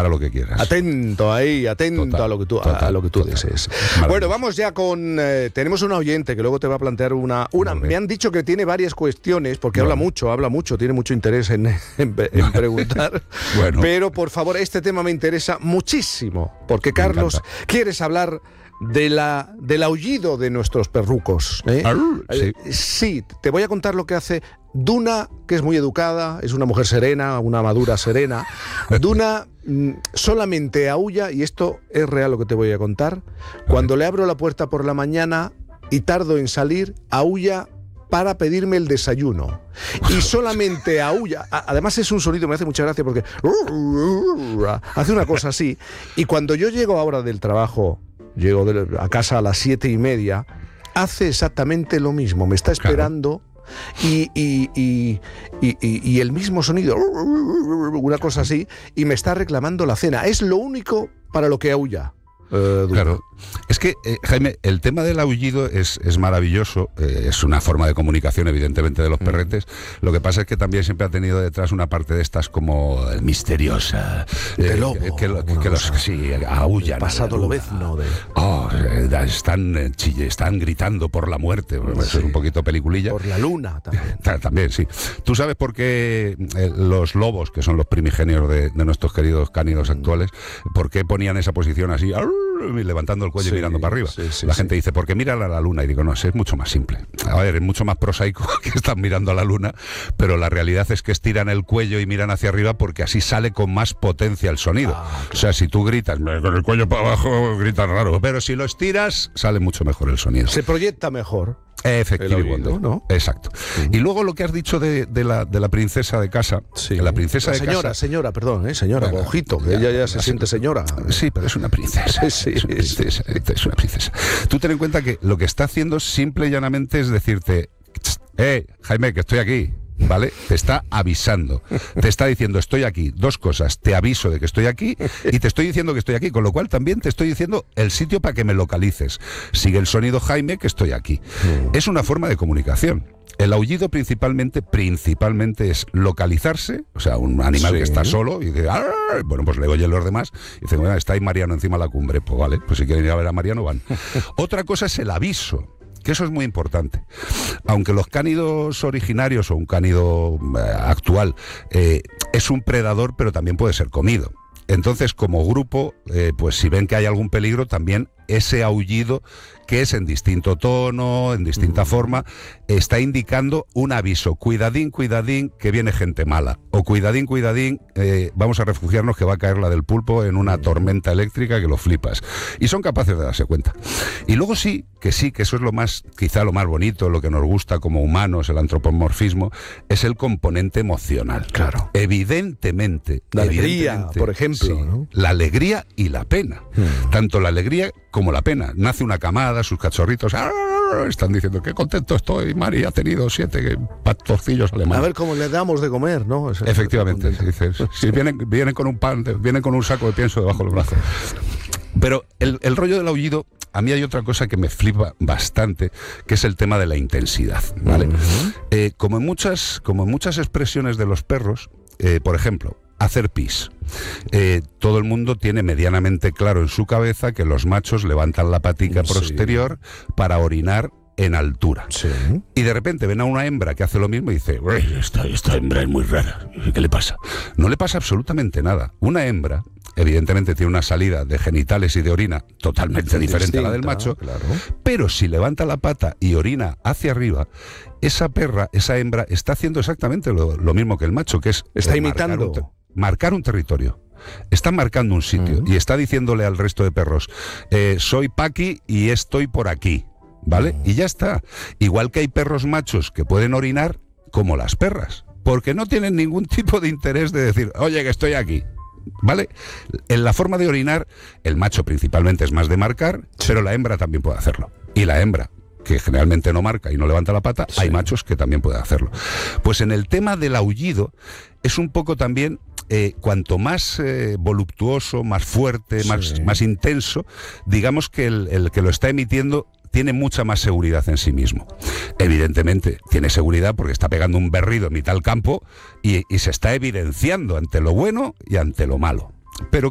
para lo que quieras. Atento ahí, atento Total, a lo que tú dices. Bueno, vamos ya con... tenemos una oyente que luego te va a plantear una. Me han dicho que tiene varias cuestiones, porque habla mucho, tiene mucho interés en preguntar. Bueno. Pero, por favor, este tema me interesa muchísimo, porque Carlos, ¿quieres hablar del aullido de nuestros perrucos? Sí, te voy a contar lo que hace Duna, que es muy educada, es una mujer serena, una madura serena. Duna solamente aúlla, y esto es real lo que te voy a contar, cuando le abro la puerta por la mañana y tardo en salir, aúlla para pedirme el desayuno. Y solamente aúlla. Además es un sonido, me hace mucha gracia porque hace una cosa así. Y cuando yo llego ahora del trabajo, llego a casa a las 7:30, hace exactamente lo mismo. Me está esperando. Y el mismo sonido, una cosa así, y me está reclamando la cena. Es lo único para lo que aúlla. Claro, es que, Jaime, el tema del aullido es maravilloso, es una forma de comunicación evidentemente de los perretes. Lo que pasa es que también siempre ha tenido detrás una parte de estas como misteriosa, de lobo, que los sí, aullan. Pasado lobezno de... están gritando por la muerte, es un poquito peliculilla. Por la luna también. También, sí. ¿Tú sabes por qué los lobos, que son los primigenios de nuestros queridos cánidos actuales, por qué ponían esa posición así, levantando el cuello y mirando para arriba? La gente dice, porque miran a la luna, y digo, no, es mucho más simple. A ver, es mucho más prosaico que están mirando a la luna, pero la realidad es que estiran el cuello y miran hacia arriba porque así sale con más potencia el sonido. Claro. O sea, si tú gritas con el cuello para abajo, gritas raro, pero si lo estiras, sale mucho mejor el sonido. Se proyecta mejor. Efectivamente, ¿no? Exacto. Y luego lo que has dicho de la princesa de casa, la princesa de señora, casa... Señora, ojito, que ella ya se siente señora. Sí, pero es una princesa. Es una princesa. Tú ten en cuenta que lo que está haciendo simple y llanamente es decirte, Jaime, que estoy aquí. ¿Vale? Te está avisando, te está diciendo estoy aquí, dos cosas, te aviso de que estoy aquí y te estoy diciendo que estoy aquí, con lo cual también te estoy diciendo el sitio para que me localices. Sigue el sonido, Jaime, que estoy aquí. Es una forma de comunicación. El aullido principalmente es localizarse, o sea, un animal que está solo y dice, bueno, pues le oyen los demás y dicen, bueno, está ahí Mariano encima de la cumbre, pues vale, pues si quieren ir a ver a Mariano van. Otra cosa es el aviso, que eso es muy importante. Aunque los cánidos originarios o un cánido actual es un predador, pero también puede ser comido. Entonces, como grupo, pues si ven que hay algún peligro, también ese aullido, que es en distinto tono, en distinta forma, está indicando un aviso. Cuidadín, cuidadín, que viene gente mala. O cuidadín, cuidadín, vamos a refugiarnos, que va a caer la del pulpo en una tormenta eléctrica que lo flipas. Y son capaces de darse cuenta. Y luego que eso es lo más, quizá lo más bonito, lo que nos gusta como humanos, el antropomorfismo, es el componente emocional. Claro. Evidentemente. La alegría, por ejemplo. ¿No? La alegría y la pena. Tanto la alegría como la pena. Nace una camada, sus cachorritos están diciendo qué contento estoy, Mari ha tenido 7 pastorcillos alemanes. A ver cómo le damos de comer, ¿no? Efectivamente, dices, si vienen con un pan, vienen con un saco de pienso debajo del brazo. Pero el rollo del aullido, a mí hay otra cosa que me flipa bastante, que es el tema de la intensidad, ¿vale? Como en muchas expresiones de los perros, por ejemplo, hacer pis. Todo el mundo tiene medianamente claro en su cabeza que los machos levantan la patica posterior para orinar en altura. Sí. Y de repente ven a una hembra que hace lo mismo y dice, esta hembra es muy rara, ¿qué le pasa? No le pasa absolutamente nada. Una hembra, evidentemente, tiene una salida de genitales y de orina totalmente diferente a la del macho, claro. Pero si levanta la pata y orina hacia arriba, esa hembra está haciendo exactamente lo mismo que el macho, que es... Está imitando. Marcar un territorio. Está marcando un sitio y está diciéndole al resto de perros, soy Paqui y estoy por aquí, ¿vale? Y ya está. Igual que hay perros machos que pueden orinar como las perras, porque no tienen ningún tipo de interés de decir, oye, que estoy aquí, ¿vale? En la forma de orinar, el macho principalmente es más de marcar, pero la hembra también puede hacerlo. Y la hembra, que generalmente no marca y no levanta la pata, hay machos que también pueden hacerlo. Pues en el tema del aullido, es un poco también... cuanto más voluptuoso, más fuerte, más intenso, digamos que el que lo está emitiendo tiene mucha más seguridad en sí mismo. Evidentemente tiene seguridad porque está pegando un berrido en mitad del campo y se está evidenciando ante lo bueno y ante lo malo. Pero